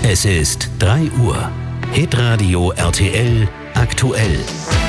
Es ist 3 Uhr. Hitradio RTL aktuell.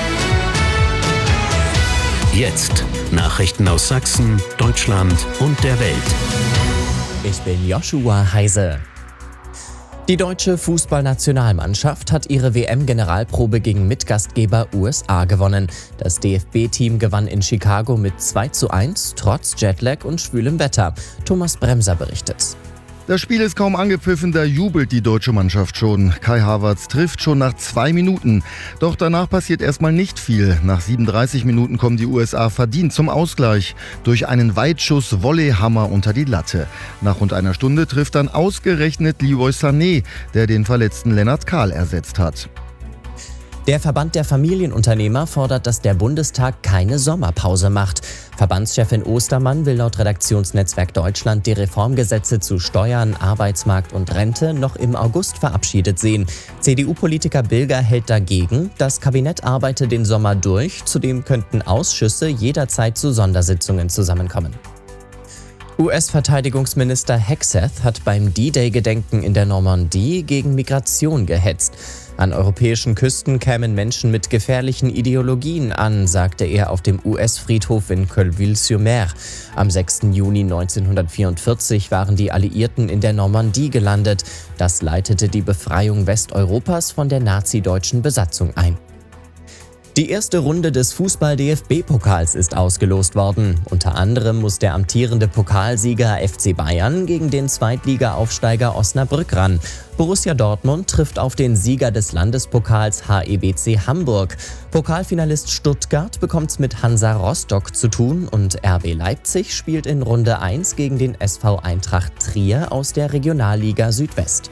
Jetzt Nachrichten aus Sachsen, Deutschland und der Welt. Ich bin Joshua Heise. Die deutsche Fußballnationalmannschaft hat ihre WM-Generalprobe gegen Mitgastgeber USA gewonnen. Das DFB-Team gewann in Chicago mit 2:1, trotz Jetlag und schwülem Wetter. Thomas Bremser berichtet. Das Spiel ist kaum angepfiffen, da jubelt die deutsche Mannschaft schon. Kai Havertz trifft schon nach 2 Minuten. Doch danach passiert erstmal nicht viel. Nach 37 Minuten kommen die USA verdient zum Ausgleich. Durch einen Weitschuss Volleyhammer unter die Latte. Nach rund einer Stunde trifft dann ausgerechnet Leroy Sané, der den verletzten Lennart Kahl ersetzt hat. Der Verband der Familienunternehmer fordert, dass der Bundestag keine Sommerpause macht. Verbandschefin Ostermann will laut Redaktionsnetzwerk Deutschland die Reformgesetze zu Steuern, Arbeitsmarkt und Rente noch im August verabschiedet sehen. CDU-Politiker Bilger hält dagegen, das Kabinett arbeite den Sommer durch, zudem könnten Ausschüsse jederzeit zu Sondersitzungen zusammenkommen. US-Verteidigungsminister Hegseth hat beim D-Day-Gedenken in der Normandie gegen Migration gehetzt. An europäischen Küsten kämen Menschen mit gefährlichen Ideologien an, sagte er auf dem US-Friedhof in Colleville-sur-Mer. Am 6. Juni 1944 waren die Alliierten in der Normandie gelandet. Das leitete die Befreiung Westeuropas von der nazi-deutschen Besatzung ein. Die erste Runde des Fußball-DFB-Pokals ist ausgelost worden. Unter anderem muss der amtierende Pokalsieger FC Bayern gegen den Zweitliga-Aufsteiger Osnabrück ran. Borussia Dortmund trifft auf den Sieger des Landespokals HEBC Hamburg. Pokalfinalist Stuttgart bekommt's mit Hansa Rostock zu tun und RB Leipzig spielt in Runde 1 gegen den SV Eintracht Trier aus der Regionalliga Südwest.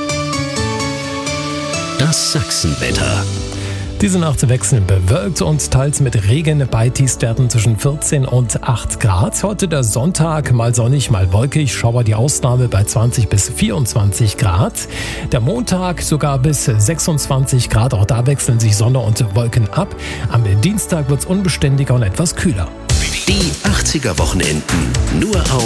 Das Sachsenwetter. Diese Nacht wechseln bewölkt und teils mit Regen bei Tiefstwerten zwischen 14 und 8 Grad. Heute der Sonntag, mal sonnig, mal wolkig, Schauer die Ausnahme bei 20 bis 24 Grad. Der Montag sogar bis 26 Grad, auch da wechseln sich Sonne und Wolken ab. Am Dienstag wird es unbeständiger und etwas kühler. Die 80er Wochenenden nur auf